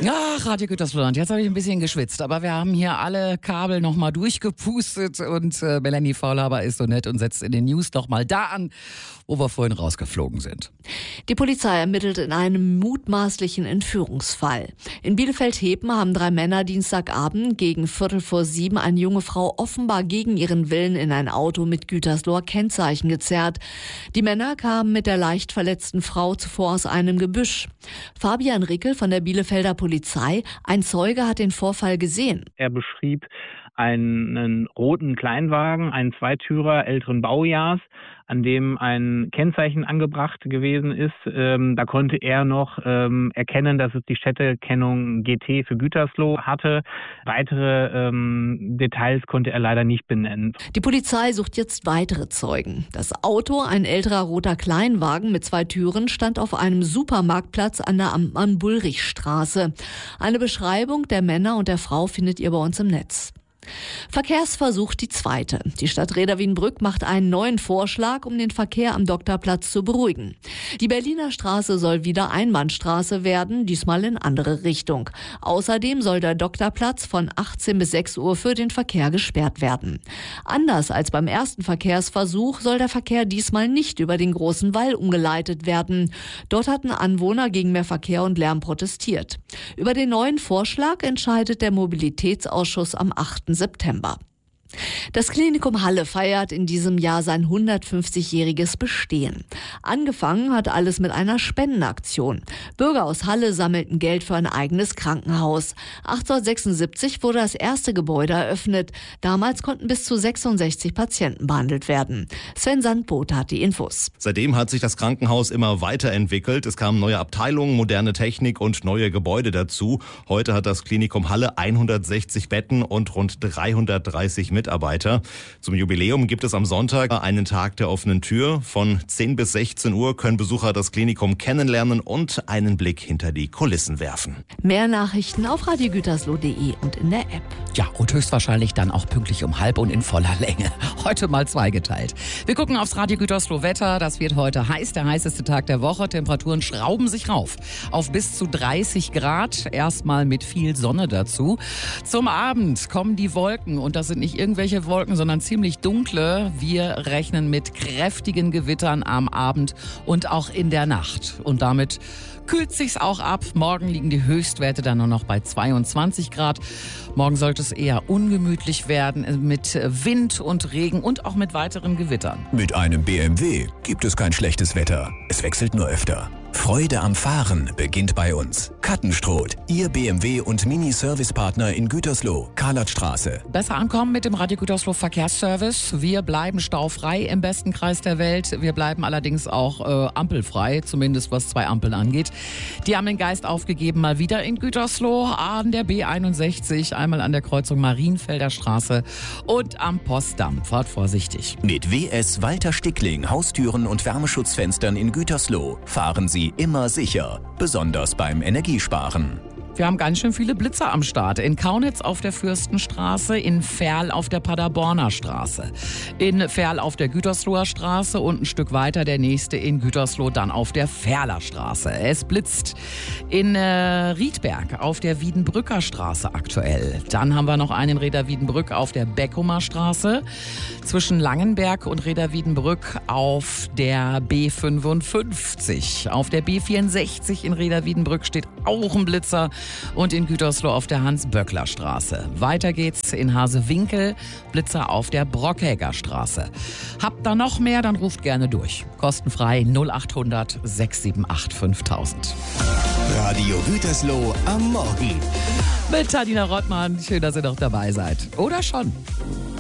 Ach, Radio Gütersloh, jetzt habe ich ein bisschen geschwitzt, aber wir haben hier alle Kabel nochmal durchgepustet und Melanie Faulhaber ist so nett und setzt in den News nochmal da an, wo wir vorhin rausgeflogen sind. Die Polizei ermittelt in einem mutmaßlichen Entführungsfall. In Bielefeld-Hepen haben 3 Männer Dienstagabend gegen 6:45 eine junge Frau offenbar gegen ihren Willen in ein Auto mit Gütersloher Kennzeichen gezerrt. Die Männer kamen mit der leicht verletzten Frau zuvor aus einem Gebüsch. Fabian Rickel von der Bielefelder Polizei, ein Zeuge hat den Vorfall gesehen. Er beschrieb einen roten Kleinwagen, einen Zweitürer älteren Baujahrs, an dem ein Kennzeichen angebracht gewesen ist. Da konnte er noch erkennen, dass es die Städtekennung GT für Gütersloh hatte. Weitere Details konnte er leider nicht benennen. Die Polizei sucht jetzt weitere Zeugen. Das Auto, ein älterer roter Kleinwagen mit 2 Türen, stand auf einem Supermarktplatz an der Amtmann-Bullrich-Straße. Eine Beschreibung der Männer und der Frau findet ihr bei uns im Netz. Verkehrsversuch die zweite. Die Stadt Reda-Wiedenbrück macht einen neuen Vorschlag, um den Verkehr am Doktorplatz zu beruhigen. Die Berliner Straße soll wieder Einbahnstraße werden, diesmal in andere Richtung. Außerdem soll der Doktorplatz von 18 bis 6 Uhr für den Verkehr gesperrt werden. Anders als beim ersten Verkehrsversuch soll der Verkehr diesmal nicht über den Großen Wall umgeleitet werden. Dort hatten Anwohner gegen mehr Verkehr und Lärm protestiert. Über den neuen Vorschlag entscheidet der Mobilitätsausschuss am 8. September. Das Klinikum Halle feiert in diesem Jahr sein 150-jähriges Bestehen. Angefangen hat alles mit einer Spendenaktion. Bürger aus Halle sammelten Geld für ein eigenes Krankenhaus. 1876 wurde das erste Gebäude eröffnet. Damals konnten bis zu 66 Patienten behandelt werden. Sven Sandboth hat die Infos. Seitdem hat sich das Krankenhaus immer weiterentwickelt. Es kamen neue Abteilungen, moderne Technik und neue Gebäude dazu. Heute hat das Klinikum Halle 160 Betten und rund 330 Mitarbeiter. Zum Jubiläum gibt es am Sonntag einen Tag der offenen Tür. Von 10 bis 16 Uhr können Besucher das Klinikum kennenlernen und einen Blick hinter die Kulissen werfen. Mehr Nachrichten auf radiogütersloh.de und in der App. Ja, und höchstwahrscheinlich dann auch pünktlich um 12 und in voller Länge. Heute mal zweigeteilt. Wir gucken aufs Radio Gütersloh Wetter. Das wird heute heiß, der heißeste Tag der Woche. Temperaturen schrauben sich rauf auf bis zu 30 Grad. Erstmal mit viel Sonne dazu. Zum Abend kommen die Wolken und das sind nicht irgendwelche Wolken, sondern ziemlich dunkle. Wir rechnen mit kräftigen Gewittern am Abend und auch in der Nacht. Und damit kühlt sich's auch ab. Morgen liegen die Höchstwerte dann nur noch bei 22 Grad. Morgen sollte es eher ungemütlich werden mit Wind und Regen und auch mit weiteren Gewittern. Mit einem BMW gibt es kein schlechtes Wetter. Es wechselt nur öfter. Freude am Fahren beginnt bei uns. Kattenstroth, Ihr BMW- und Mini-Service-Partner in Gütersloh, Karlatstraße. Besser ankommen mit dem Radio Gütersloh Verkehrsservice. Wir bleiben staufrei im besten Kreis der Welt. Wir bleiben allerdings auch ampelfrei, zumindest was 2 Ampeln angeht. Die haben den Geist aufgegeben, mal wieder in Gütersloh an der B61, einmal an der Kreuzung Marienfelder Straße und am Postdamm. Fahrt vorsichtig. Mit WS Walter Stickling Haustüren und Wärmeschutzfenstern in Gütersloh fahren Sie immer sicher, besonders beim Energiesparen. Wir haben ganz schön viele Blitzer am Start. In Kaunitz auf der Fürstenstraße, in Verl auf der Paderborner Straße, in Verl auf der Gütersloher Straße und ein Stück weiter der nächste in Gütersloh dann auf der Verler Straße. Es blitzt in Riedberg auf der Wiedenbrücker Straße aktuell. Dann haben wir noch einen in Reda-Wiedenbrück auf der Beckumer Straße. Zwischen Langenberg und Reda-Wiedenbrück auf der B55. Auf der B64 in Reda-Wiedenbrück steht auch ein Blitzer. Und in Gütersloh auf der Hans-Böckler-Straße. Weiter geht's in Hasewinkel, Blitzer auf der Brockhäger Straße. Habt da noch mehr, dann ruft gerne durch. Kostenfrei 0800 678 5000. Radio Gütersloh am Morgen. Mit Tadina Rottmann, schön, dass ihr noch dabei seid. Oder schon?